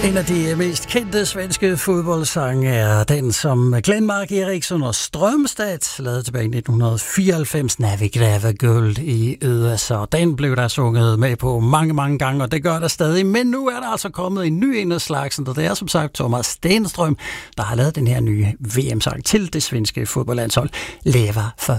En af de mest kendte svenske fodboldsange er den, som Glenmark Eriksson og Strømstad lavede tilbage i 1994, När vi gräver guld i USA. Den blev der sunget med på mange gange, og det gør der stadig. Men nu er der altså kommet en ny en af slagsen, og det er som sagt Thomas Stenström, der har lavet den her nye VM-sang til det svenske fodboldlandshold, Leva för